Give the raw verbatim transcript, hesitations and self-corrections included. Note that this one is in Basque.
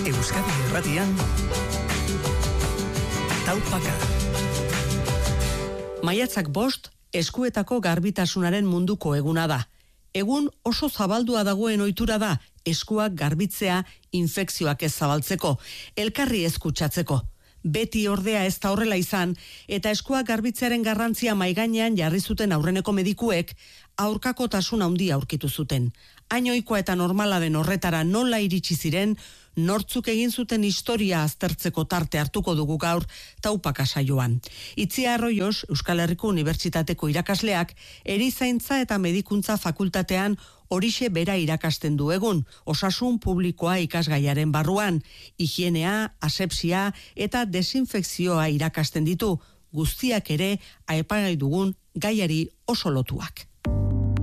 Euskadi Irratian Taupaka. Maiatzak bost, eskuetako garbitasunaren munduko eguna da. Egun oso zabaldua dagoen ohitura da, eskuak garbitzea infekzioak ez zabaltzeko, elkarri ez kutsatzeko. Beti ordea ez da horrela izan, eta eskuak garbitzearen garrantzia maigainean jarri zuten aurreneko medikuek, aurkakotasun handia aurkitu zuten. Hainoikoa eta normala den horretara nola iritsi ziren, nortzuk egin zuten historia aztertzeko tarte hartuko dugu gaur Taupaka saioan. Itziar Arroyos, Euskal Herriko Unibertsitateko irakasleak, erizaintza eta medikuntza fakultatean horixe bera irakasten du egun, osasun publikoa ikasgaiaren barruan, higienea, asepsia eta desinfekzioa irakasten ditu, guztiak ere aipagai dugun gaiari oso lotuak.